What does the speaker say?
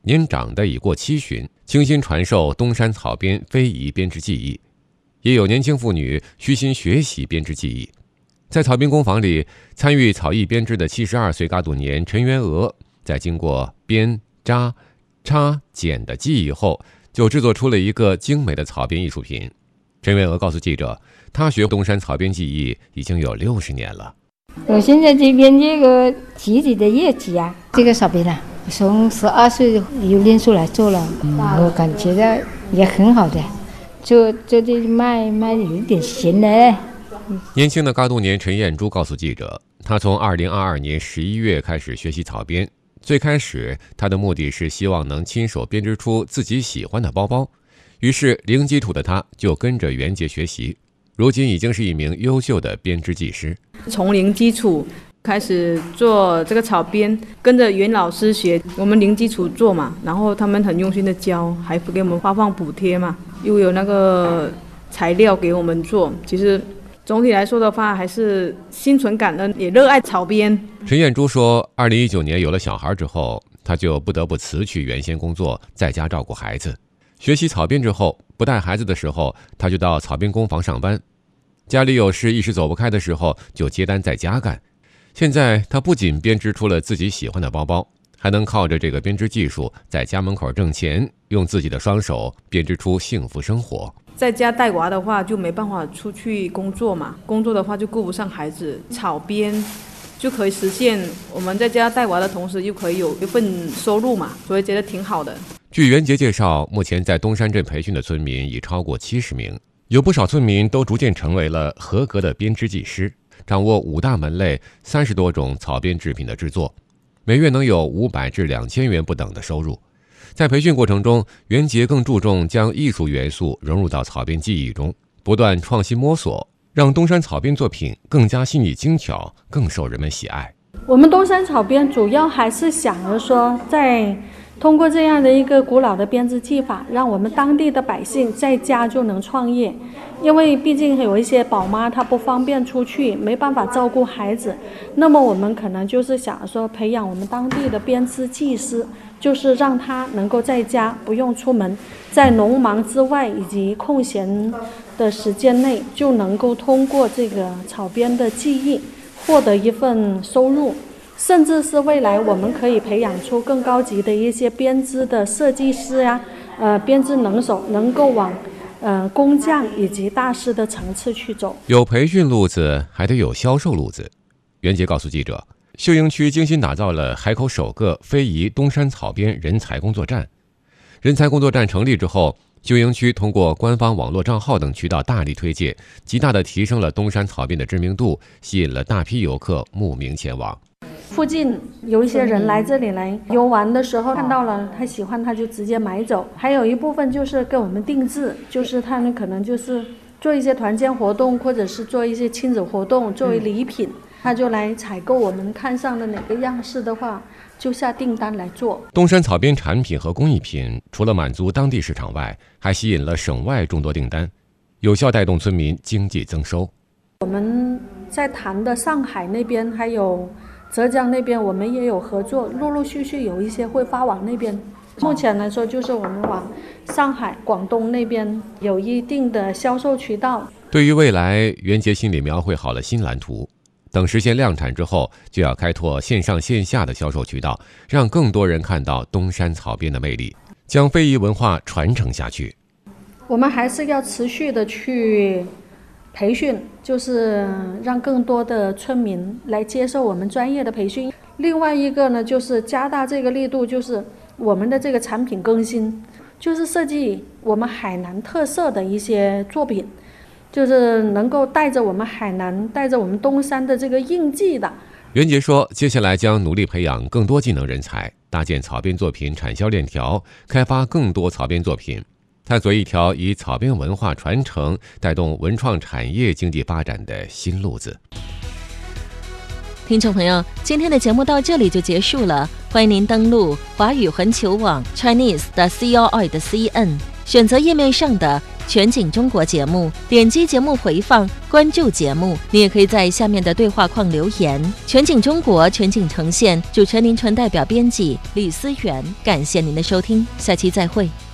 年长的已过70，倾心传授东山草编非遗编织技艺，也有年轻妇女虚心学习编织技艺。在草编工坊里，参与草艺编织的72岁嘎杜年陈元娥，在经过编、扎、插、剪的技艺后，就制作出了一个精美的草编艺术品。陈元娥告诉记者，她学东山草编技艺已经有60年了。 我现在这边这个集体的业绩啊，这个草编啊，从12岁有练出来做了，我感觉到也很好的，就这卖有点闲嘞。 年轻的嘎杜年陈艳珠告诉记者，她从2022年11月开始学习草编，最开始她的目的是希望能亲手编织出自己喜欢的包包，于是零基础的她就跟着袁杰学习，如今已经是一名优秀的编织技师。 从零基础开始做这个草编，跟着袁老师学，我们零基础做嘛，然后他们很用心的教，还给我们发放补贴嘛，又有那个材料给我们做。其实总体来说的话，还是心存感恩，也热爱草编。 陈艳珠说，2019年有了小孩之后，她就不得不辞去原先工作，在家照顾孩子。学习草编之后，不带孩子的时候，她就到草编工坊上班。家里有事一时走不开的时候，就接单在家干。现在她不仅编织出了自己喜欢的包包，还能靠着这个编织技术在家门口挣钱，用自己的双手编织出幸福生活。 在家带娃的话就没办法出去工作嘛，工作的话就顾不上孩子，草编就可以实现我们在家带娃的同时又可以有一份收入嘛，所以觉得挺好的。 据袁杰介绍，目前在东山镇培训的村民已超过70名，有不少村民都逐渐成为了合格的编织技师，掌握5大门类30多种草编制品的制作，每月能有500至2000元不等的收入。在培训过程中，袁杰更注重将艺术元素融入到草编技艺中，不断创新摸索，让东山草编作品更加细腻精巧，更受人们喜爱。 我们东山草编主要还是想着说，通过这样的一个古老的编织技法，让我们当地的百姓在家就能创业。因为毕竟有一些宝妈她不方便出去，没办法照顾孩子，那么我们可能就是想说培养我们当地的编织技师，就是让他能够在家不用出门，在农忙之外以及空闲的时间内，就能够通过这个草编的技艺获得一份收入。甚至是未来我们可以培养出更高级的一些编织的设计师呀，编织能手，能够往工匠以及大师的层次去走。 有培训路子，还得有销售路子。袁杰告诉记者，秀英区精心打造了海口首个非遗东山草编人才工作站。人才工作站成立之后，秀英区通过官方网络账号等渠道大力推荐，极大地提升了东山草编的知名度，吸引了大批游客慕名前往。 附近有一些人来这里来游玩的时候，看到了他喜欢，他就直接买走。还有一部分就是跟我们定制，就是他们可能就是做一些团建活动，或者是做一些亲子活动作为礼品，他就来采购我们看上的哪个样式的话，就下订单来做。 东山草编产品和工艺品除了满足当地市场外，还吸引了省外众多订单，有效带动村民经济增收。 我们在谈的上海那边还有浙江那边，我们也有合作，陆陆续续有一些会发往那边。目前来说，就是我们往上海、广东那边有一定的销售渠道。 对于未来，袁杰心里描绘好了新蓝图，等实现量产之后，就要开拓线上线下的销售渠道，让更多人看到东山草编的魅力，将非遗文化传承下去。 我们还是要持续的去培训，就是让更多的村民来接受我们专业的培训。另外一个呢，就是加大这个力度，就是我们的这个产品更新，就是设计我们海南特色的一些作品，就是能够带着我们海南、带着我们东山的这个印记的。 袁杰说，接下来将努力培养更多技能人才，搭建草编作品产销链条，开发更多草编作品，探索一条以草编文化传承带动文创产业经济发展的新路子。 听众朋友，今天的节目到这里就结束了，欢迎您登录华语环球网 Chinese.com.cn，选择页面上的全景中国节目，点击节目回放，关注节目。你也可以在下面的对话框留言。全景中国，全景呈现，主持人林纯代表编辑李思源，感谢您的收听，下期再会。